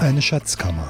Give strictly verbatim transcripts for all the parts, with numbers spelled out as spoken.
Eine Schatzkammer.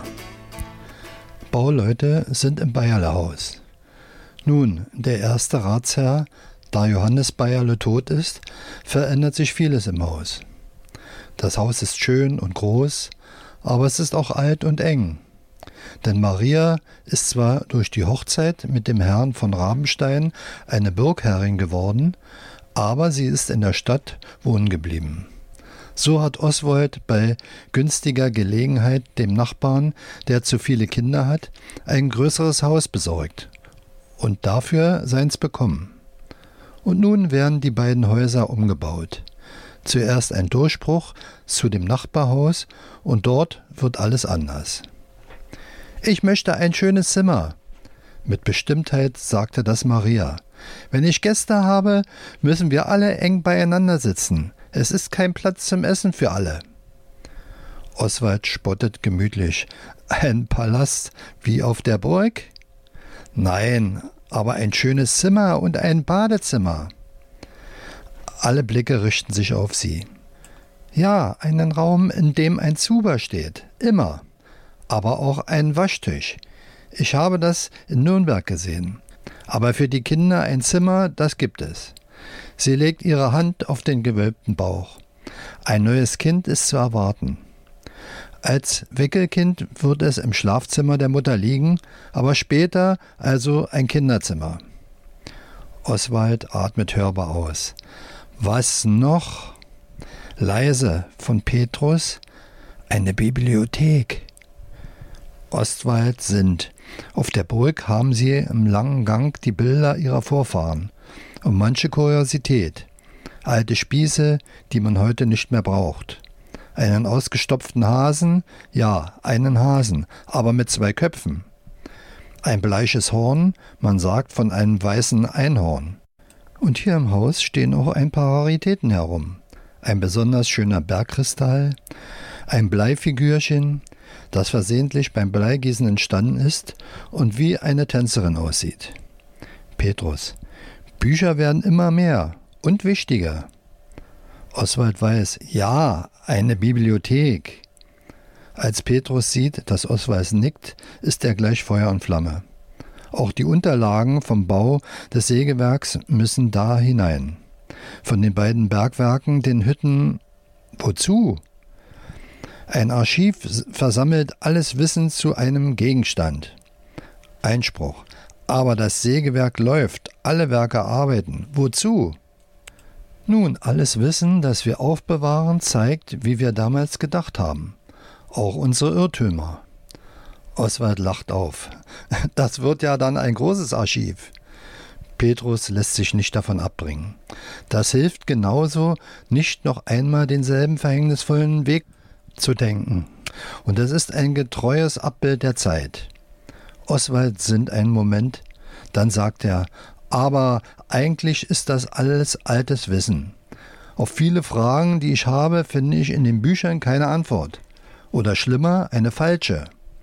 Bauleute sind im Bayerlehaus. Nun, der erste Ratsherr, da Johannes Bayerle tot ist, verändert sich vieles im Haus. Das Haus ist schön und groß, aber es ist auch alt und eng. Denn Maria ist zwar durch die Hochzeit mit dem Herrn von Rabenstein eine Burgherrin geworden, aber sie ist in der Stadt wohnen geblieben. So hat Oswald bei günstiger Gelegenheit dem Nachbarn, der zu viele Kinder hat, ein größeres Haus besorgt und dafür seins bekommen. Und nun werden die beiden Häuser umgebaut. Zuerst ein Durchbruch zu dem Nachbarhaus und dort wird alles anders. »Ich möchte ein schönes Zimmer«, mit Bestimmtheit sagte das Maria. »Wenn ich Gäste habe, müssen wir alle eng beieinander sitzen. Es ist kein Platz zum Essen für alle.« Oswald spottet gemütlich. »Ein Palast wie auf der Burg?« »Nein, aber ein schönes Zimmer und ein Badezimmer.« Alle Blicke richten sich auf sie. »Ja, einen Raum, in dem ein Zuber steht. Immer. Aber auch ein Waschtisch. Ich habe das in Nürnberg gesehen. Aber für die Kinder ein Zimmer, das gibt es.« Sie legt ihre Hand auf den gewölbten Bauch. Ein neues Kind ist zu erwarten. Als Wickelkind wird es im Schlafzimmer der Mutter liegen, aber später also ein Kinderzimmer. Oswald atmet hörbar aus. »Was noch?« Leise von Petrus. »Eine Bibliothek.« Oswald sinnt. Auf der Burg haben sie im langen Gang die Bilder ihrer Vorfahren und manche Kuriosität. Alte Spieße, die man heute nicht mehr braucht. Einen ausgestopften Hasen, ja, einen Hasen, aber mit zwei Köpfen. Ein bleiches Horn, man sagt von einem weißen Einhorn. Und hier im Haus stehen auch ein paar Raritäten herum. Ein besonders schöner Bergkristall, ein Bleifigürchen, das versehentlich beim Bleigießen entstanden ist und wie eine Tänzerin aussieht. Petrus: Bücher werden immer mehr und wichtiger. Oswald weiß: Ja, eine Bibliothek. Als Petrus sieht, dass Oswald nickt, ist er gleich Feuer und Flamme. Auch die Unterlagen vom Bau des Sägewerks müssen da hinein. Von den beiden Bergwerken, den Hütten. Wozu? Ein Archiv versammelt alles Wissen zu einem Gegenstand. Einspruch: Aber das Sägewerk läuft, alle Werke arbeiten. Wozu? Nun, alles Wissen, das wir aufbewahren, zeigt, wie wir damals gedacht haben. Auch unsere Irrtümer. Oswald lacht auf. Das wird ja dann ein großes Archiv. Petrus lässt sich nicht davon abbringen. Das hilft genauso, nicht noch einmal denselben verhängnisvollen Weg zu denken. Und es ist ein getreues Abbild der Zeit. Oswald sinnt einen Moment, dann sagt er: Aber eigentlich ist das alles altes Wissen. Auf viele Fragen, die ich habe, finde ich in den Büchern keine Antwort. Oder schlimmer, eine falsche.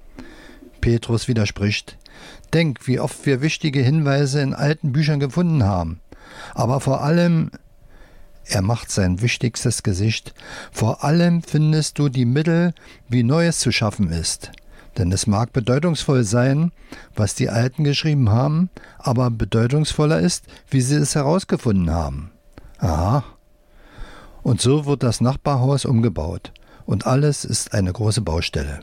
Petrus widerspricht: Denk, wie oft wir wichtige Hinweise in alten Büchern gefunden haben. Aber vor allem, er macht sein wichtigstes Gesicht, vor allem findest du die Mittel, wie Neues zu schaffen ist. Denn es mag bedeutungsvoll sein, was die Alten geschrieben haben, aber bedeutungsvoller ist, wie sie es herausgefunden haben. Aha. Und so wird das Nachbarhaus umgebaut. Und alles ist eine große Baustelle.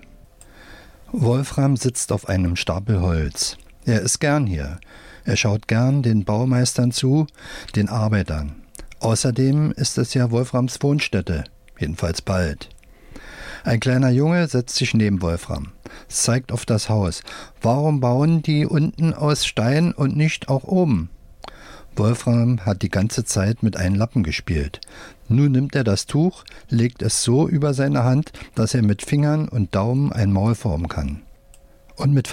Wolfram sitzt auf einem Stapel Holz. Er ist gern hier. Er schaut gern den Baumeistern zu, den Arbeitern. Außerdem ist es ja Wolframs Wohnstätte, jedenfalls bald. Ein kleiner Junge setzt sich neben Wolfram, zeigt auf das Haus. Warum bauen die unten aus Stein und nicht auch oben? Wolfram hat die ganze Zeit mit einem Lappen gespielt. Nun nimmt er das Tuch, legt es so über seine Hand, dass er mit Fingern und Daumen ein Maul formen kann. Und mit